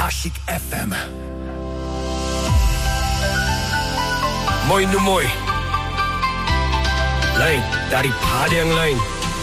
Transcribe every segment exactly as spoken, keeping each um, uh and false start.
Asyik F M. Moi Numoy. Lain daripada yang lain.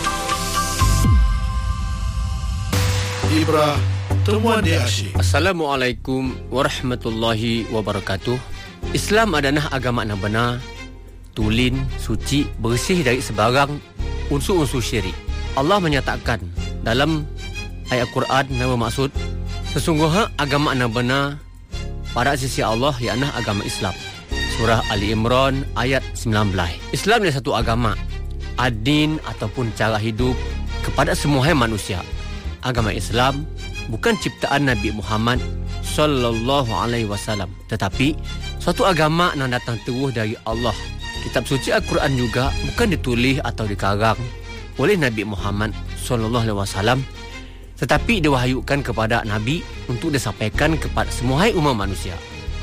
Ibra, temuan di Asyik. Assalamualaikum warahmatullahi wabarakatuh. Islam adalah agama yang benar, tulen, suci, bersih dari sebarang unsur-unsur syirik. Allah menyatakan dalam ayat Quran yang bermaksud, sesungguhnya agama yang benar pada sisi Allah ialah agama Islam. Surah Ali Imran ayat sembilan belas. Islam adalah satu agama, adin ataupun cara hidup kepada semua manusia. Agama Islam bukan ciptaan Nabi Muhammad sallallahu alaihi wasallam, tetapi suatu agama yang datang terus dari Allah. Kitab suci Al-Quran juga bukan ditulis atau dikarang oleh Nabi Muhammad sallallahu alaihi wasallam, tetapi diwahyukan kepada Nabi untuk disampaikan kepada semua umat manusia.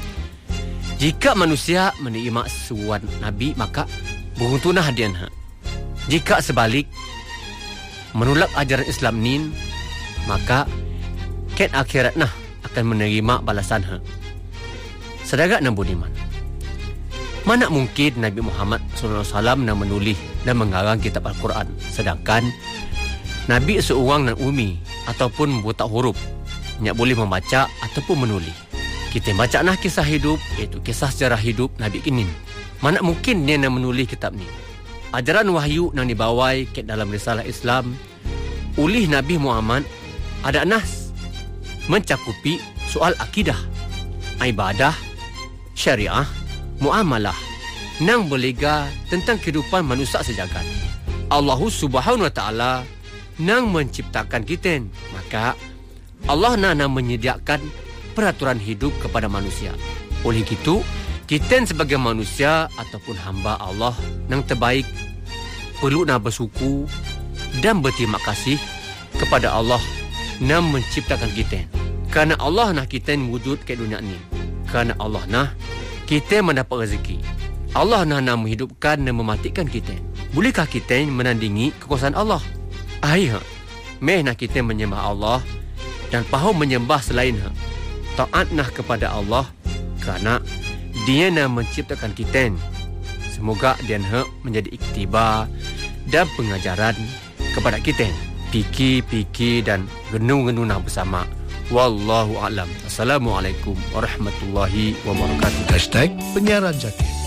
Jika manusia menerima seruan Nabi, maka beruntunglah hadiahnya. Jika sebalik, menolak ajaran Islam ni, maka ket akhiratnya akan menerima balasannya. Saudara dan budiman, mana mungkin Nabi Muhammad sallallahu alaihi wasallam nak menulis dan mengarang kitab Al-Quran, sedangkan Nabi seorang nan umi ataupun buta huruf, tidak boleh membaca ataupun menulis. Kita baca nah kisah hidup, iaitu kisah sejarah hidup Nabi kini. Mana mungkin dia nak menulis kitab ni? Ajaran wahyu yang dibawai ke dalam risalah Islam oleh Nabi Muhammad ada nas mencakupi soal akidah, ibadah, syariah, muamalah, nang berlega tentang kehidupan manusia sejagat. Allah Subhanahu wa taala nang menciptakan kita, maka Allah nak menyediakan peraturan hidup kepada manusia. Oleh itu, kita sebagai manusia ataupun hamba Allah yang terbaik perlu nak bersyukur dan berterima kasih kepada Allah yang menciptakan kita. Kerana Allah nak kita wujud ke dunia ni. Kerana Allah nak kita mendapat rezeki. Allah nak, nak menghidupkan dan mematikan kita. Bolehkah kita menandingi kekuasaan Allah? Akhirnya, meh nak kita menyembah Allah dan faham menyembah selain ha. Taat nah kepada Allah kerana Dia nak menciptakan kita. Semoga Dia nak menjadi iktibar dan pengajaran kepada kita. Fikir-fikir dan renung-renung bersama. Wallahu a'lam. Assalamualaikum warahmatullahi wabarakatuh. Hashtag penyiaran jati.